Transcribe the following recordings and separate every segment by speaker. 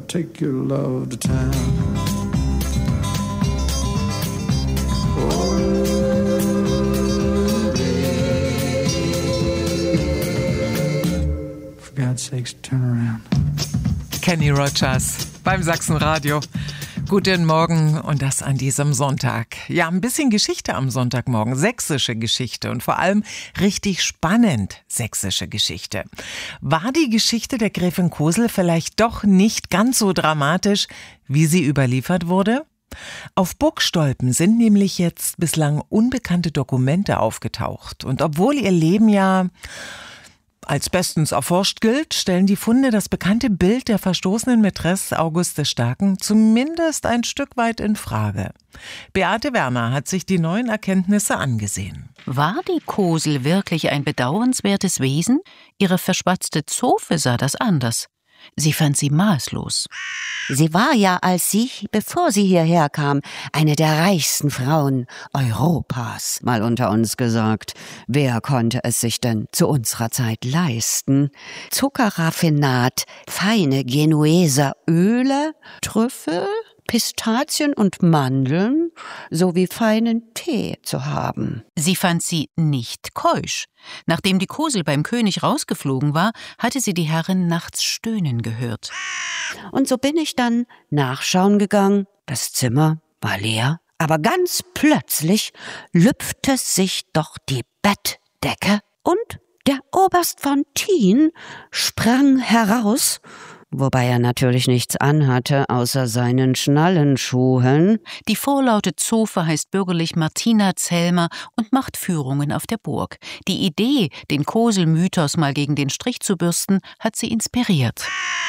Speaker 1: take your love to town. Oh, for God's sakes, turn around.
Speaker 2: Kenny Rogers beim Sachsenradio. Guten Morgen und das an diesem Sonntag. Ja, ein bisschen Geschichte am Sonntagmorgen, sächsische Geschichte und vor allem richtig spannend sächsische Geschichte. War die Geschichte der Gräfin Kosel vielleicht doch nicht ganz so dramatisch, wie sie überliefert wurde? Auf Burgstolpen sind nämlich jetzt bislang unbekannte Dokumente aufgetaucht und obwohl ihr Leben ja als bestens erforscht gilt, stellen die Funde das bekannte Bild der verstoßenen Mätresse August des Starken zumindest ein Stück weit in Frage. Beate Werner hat sich die neuen Erkenntnisse angesehen.
Speaker 3: War die Kosel wirklich ein bedauernswertes Wesen? Ihre verschwatzte Zofe sah das anders. Sie fand sie maßlos.
Speaker 4: Sie war ja, bevor sie hierher kam, eine der reichsten Frauen Europas, mal unter uns gesagt. Wer konnte es sich denn zu unserer Zeit leisten? Zuckerraffinat, feine Genueser Öle, Trüffel, Pistazien und Mandeln sowie feinen Tee zu haben.
Speaker 3: Sie fand sie nicht keusch. Nachdem die Kosel beim König rausgeflogen war, hatte sie die Herrin nachts stöhnen gehört.
Speaker 4: Und so bin ich dann nachschauen gegangen. Das Zimmer war leer, aber ganz plötzlich lüpfte sich doch die Bettdecke und der Oberst von Thien sprang heraus, wobei er natürlich nichts anhatte, außer seinen Schnallenschuhen.
Speaker 3: Die vorlaute Zofe heißt bürgerlich Martina Zellmer und macht Führungen auf der Burg. Die Idee, den Kosel-Mythos mal gegen den Strich zu bürsten, hat sie inspiriert.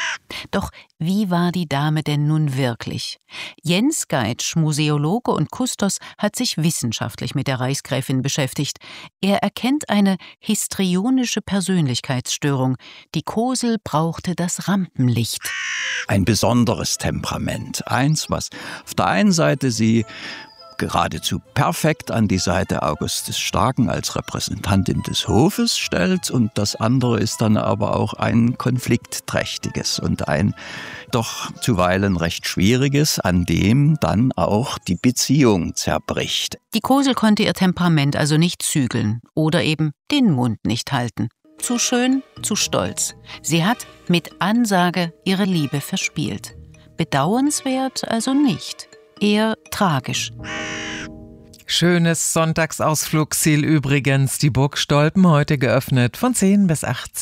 Speaker 3: Doch wie war die Dame denn nun wirklich? Jens Geitsch, Museologe und Kustos, hat sich wissenschaftlich mit der Reichsgräfin beschäftigt. Er erkennt eine histrionische Persönlichkeitsstörung. Die Kosel brauchte das Rampenlicht.
Speaker 5: Ein besonderes Temperament. Eins, was auf der einen Seite sie geradezu perfekt an die Seite August des Starken als Repräsentantin des Hofes stellt und das andere ist dann aber auch ein konfliktträchtiges und ein doch zuweilen recht schwieriges, an dem dann auch die Beziehung zerbricht.
Speaker 3: Die Kosel konnte ihr Temperament also nicht zügeln oder eben den Mund nicht halten. Zu schön, zu stolz. Sie hat mit Ansage ihre Liebe verspielt. Bedauernswert also nicht. Eher tragisch.
Speaker 2: Schönes Sonntagsausflugsziel übrigens, die Burgstolpen, heute geöffnet von 10 bis 18.